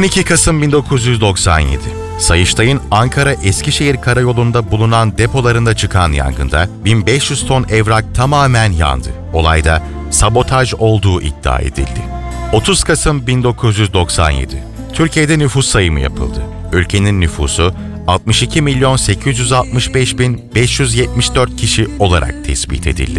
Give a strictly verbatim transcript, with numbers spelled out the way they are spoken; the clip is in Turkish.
on iki Kasım bin dokuz yüz doksan yedi. Sayıştay'ın Ankara-Eskişehir karayolunda bulunan depolarında çıkan yangında bin beş yüz ton evrak tamamen yandı. Olayda sabotaj olduğu iddia edildi. otuz Kasım bin dokuz yüz doksan yedi. Türkiye'de nüfus sayımı yapıldı. Ülkenin nüfusu altmış iki milyon sekiz yüz altmış beş bin beş yüz yetmiş dört kişi olarak tespit edildi.